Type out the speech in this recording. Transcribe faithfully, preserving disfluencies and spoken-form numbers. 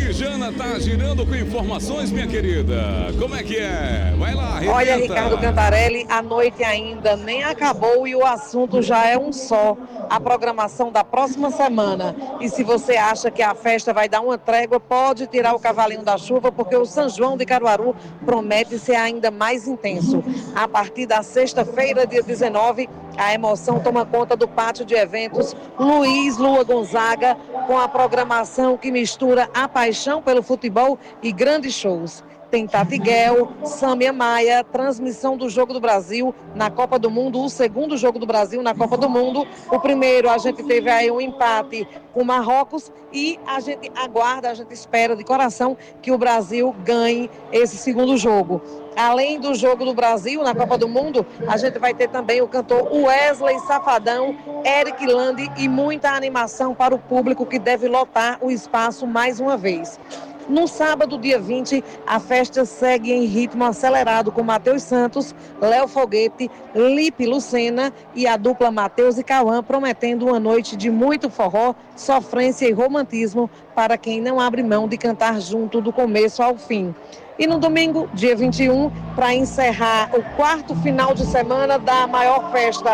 E Jana tá girando com informações, minha querida. Como é que é? Vai lá, arrebenta. Olha, Ricardo Cantarelli, a noite ainda nem acabou e o assunto já é um só. A programação da próxima semana. E se você acha que a festa vai dar uma trégua, pode tirar o cavalinho da chuva, porque o São João de Caruaru promete ser ainda mais intenso. A partir da sexta-feira, dia dezenove, a emoção toma conta do pátio de eventos Luiz Lua Gonzaga, com a programação que mistura a paixão pelo futebol e grandes shows. Tem Tatiguel, Sâmia Maia, transmissão do Jogo do Brasil na Copa do Mundo, o segundo Jogo do Brasil na Copa do Mundo. O primeiro a gente teve aí um empate com Marrocos e a gente aguarda, a gente espera de coração que o Brasil ganhe esse segundo jogo. Além do Jogo do Brasil na Copa do Mundo, a gente vai ter também o cantor Wesley Safadão, Eric Lande e muita animação para o público que deve lotar o espaço mais uma vez. No sábado, dia vinte, a festa segue em ritmo acelerado com Matheus Santos, Léo Foguete, Lipe Lucena e a dupla Matheus e Cauã, prometendo uma noite de muito forró, sofrência e romantismo para quem não abre mão de cantar junto do começo ao fim. E no domingo, dia vinte e um, para encerrar o quarto final de semana da maior festa